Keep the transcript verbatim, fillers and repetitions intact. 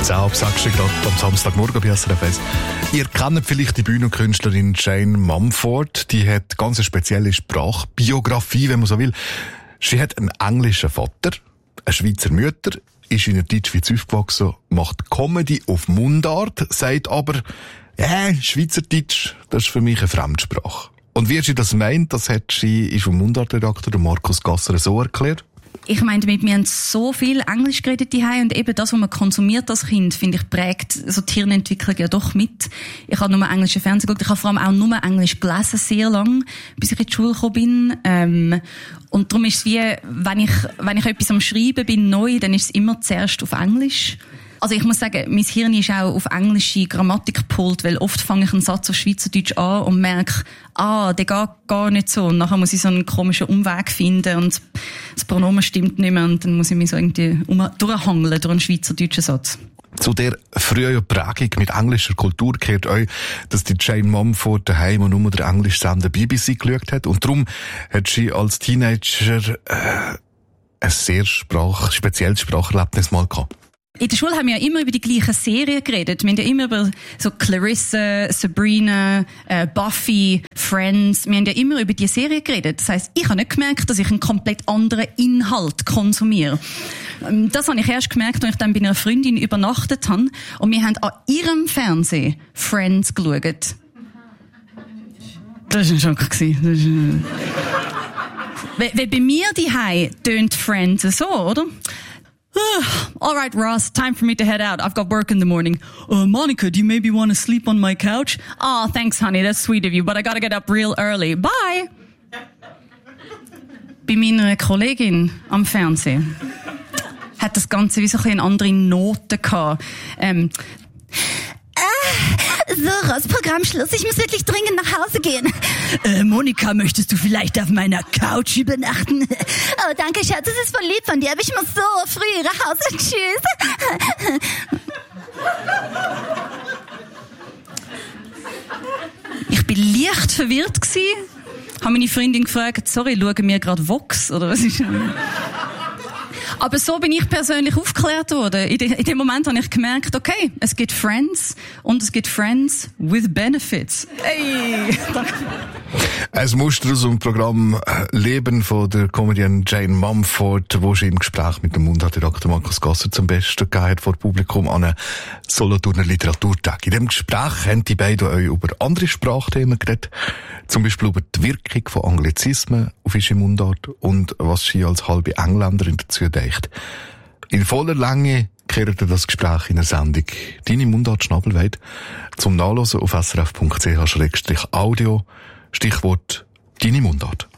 zehn ab sechs gerade am Samstagmorgen bei S R F eins. Ihr kennt vielleicht die Bühnenkünstlerin Jane Mumford. Die hat ganz eine spezielle Sprachbiografie, wenn man so will. Sie hat einen englischen Vater, eine Schweizer Mutter, ist in der Deutschschweiz aufgewachsen, macht Comedy auf Mundart, sagt aber, ja, äh, Schweizerdeutsch, das ist für mich eine Fremdsprache. Und wie sie das meint, das hat sie ist vom Mundartredakteur Markus Gasser so erklärt. Ich meine damit, wir haben so viel Englisch geredet daheim und eben das, was man konsumiert als Kind, finde ich, prägt so die Hirnentwicklung ja doch mit. Ich habe nur englischen Fernsehen geguckt, ich habe vor allem auch nur Englisch gelesen, sehr lang, bis ich in die Schule gekommen bin. Ähm, und darum ist es wie, wenn ich, wenn ich etwas am Schreiben bin, neu, dann ist es immer zuerst auf Englisch. Also ich muss sagen, mein Hirn ist auch auf englische Grammatik gepolt, weil oft fange ich einen Satz auf Schweizerdeutsch an und merke, ah, der geht gar nicht so. Und nachher muss ich so einen komischen Umweg finden und das Pronomen stimmt nicht mehr und dann muss ich mich so irgendwie um, durchhangeln durch einen schweizerdeutschen Satz. Zu der frühen Prägung mit englischer Kultur gehört auch, dass die Jane Mumford daheim und nur der englischen Sender B B C geschaut hat. Und darum hat sie als Teenager äh, ein sehr Sprach, spezielles Spracherlebnis mal gehabt. In der Schule haben wir ja immer über die gleichen Serien geredet. Wir haben ja immer über so Clarissa, Sabrina, äh, Buffy, Friends. Wir haben ja immer über die Serien geredet. Das heisst, ich habe nicht gemerkt, dass ich einen komplett anderen Inhalt konsumiere. Das habe ich erst gemerkt, als ich dann bei einer Freundin übernachtet habe. Und wir haben an ihrem Fernsehen Friends geschaut. Das war ein Schock. Weil bei mir daheim tönt Friends so, oder? All right, Ross, time for me to head out. I've got work in the morning. Uh, Monica, do you maybe want to sleep on my couch? Oh, thanks, honey. That's sweet of you, but I gotta get up real early. Bye! Bei meiner Kollegin am Fernsehen hat das Ganze wie so ein bisschen andere Noten gehabt. Ähm, So, Ross, Programmschluss. Ich muss wirklich dringend nach Hause gehen. Äh, Monika, möchtest du vielleicht auf meiner Couch übernachten? Oh, danke, Schatz. Das ist voll lieb von dir. Aber ich muss so früh nach Hause. Tschüss. Ich bin leicht verwirrt gsi. Habe meine Freundin gefragt, sorry, schauen wir gerade Vox? Oder was ist... Aber so bin ich persönlich aufgeklärt worden. In, de, in dem Moment habe ich gemerkt, okay, es gibt Friends und es gibt Friends with Benefits. Hey! Ein Muster aus dem Programm Leben von der Comedian Jane Mumford, wo sie im Gespräch mit dem Mundartredakteur Markus Gasser zum Besten gegeben hat vor Publikum an einem Solothurner Literaturtag. In dem Gespräch haben die beiden euch über andere Sprachthemen geredet, zum Beispiel über die Wirkung von Anglizismen auf ihre Mundart und was sie als halbe Engländerin dazu denkt. In voller Länge kehrte das Gespräch in der Sendung «Deine Mundart Schnabelweit» zum Nachlesen auf srf punkt c h slash audio, Stichwort «Deine Mundart».